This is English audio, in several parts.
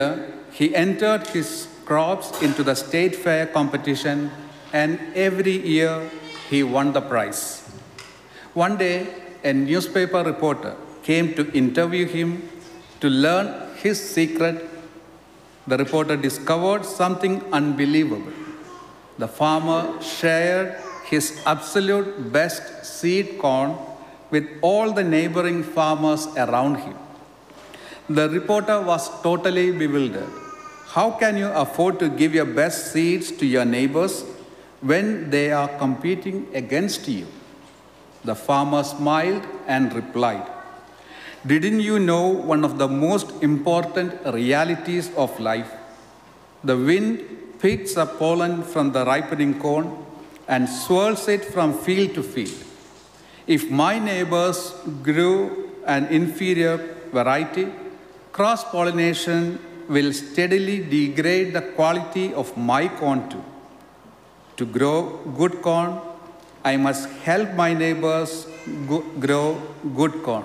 he entered his crops into the state fair competition, and every year he won the prize. One day, a newspaper reporter came to interview him to learn his secret. The reporter discovered something unbelievable. The farmer shared his absolute best seed corn with all the neighboring farmers around him. The reporter was totally bewildered. How can you afford to give your best seeds to your neighbors when they are competing against you? The farmer smiled and replied, "Didn't you know one of the most important realities of life? The wind picks up pollen from the ripening corn and swirls it from field to field. If my neighbors grew an inferior variety, cross-pollination will steadily degrade the quality of my corn too. To grow good corn, I must help my neighbors grow good corn.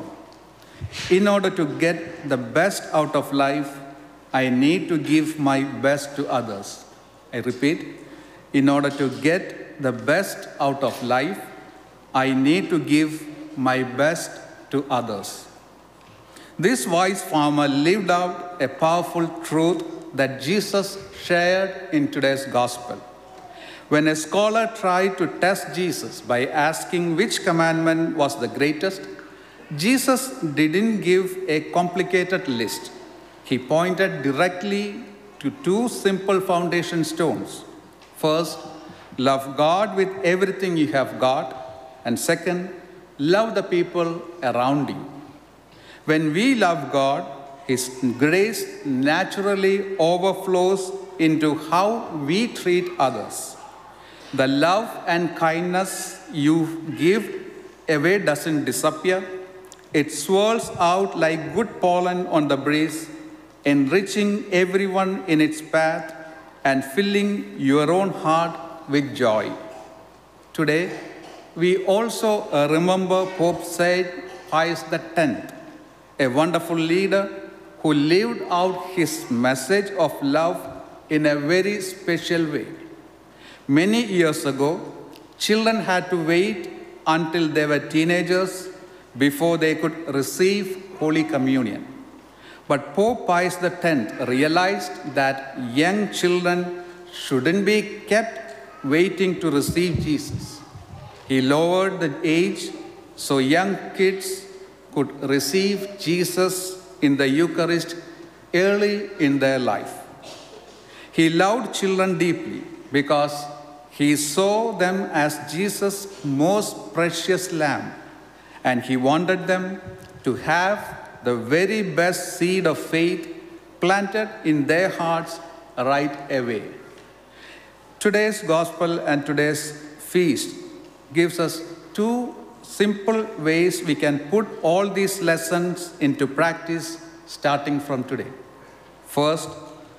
In order to get the best out of life, I need to give my best to others." I repeat, in order to get the best out of life, I need to give my best to others. This wise farmer lived out a powerful truth that Jesus shared in today's gospel. When a scholar tried to test Jesus by asking which commandment was the greatest, Jesus didn't give a complicated list. He pointed directly to two simple foundation stones. First, love God with everything you have got, and second, love the people around you. When we love God, His grace naturally overflows into how we treat others. The love and kindness you give away doesn't disappear. It swirls out like good pollen on the breeze, enriching everyone in its path and filling your own heart with joy. Today, we also remember Pope Saint Pius X, a wonderful leader who lived out his message of love in a very special way. Many years ago, children had to wait until they were teenagers before they could receive Holy Communion. But Pope Pius X realized that young children shouldn't be kept waiting to receive Jesus. He lowered the age so young kids could receive Jesus in the Eucharist early in their life. He loved children deeply because he saw them as Jesus' most precious lamb, and he wanted them to have the very best seed of faith planted in their hearts right away. Today's gospel and today's feast gives us two simple ways we can put all these lessons into practice starting from today. First,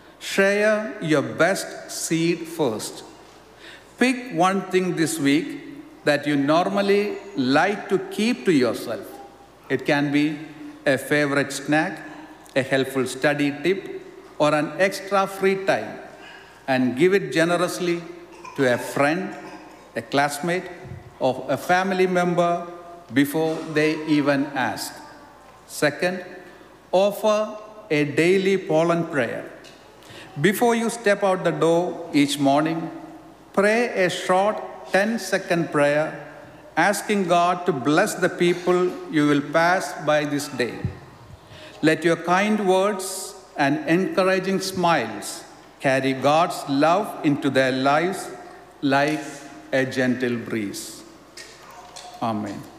share your best seed first. Pick one thing this week that you normally like to keep to yourself. It can be a favorite snack, a helpful study tip, or an extra free time, and give it generously to a friend, a classmate, or a family member before they even ask. Second, offer a daily pollen prayer. Before you step out the door each morning, pray a short 10-second prayer asking God to bless the people you will pass by this day. Let your kind words and encouraging smiles carry God's love into their lives like a gentle breeze. Amen.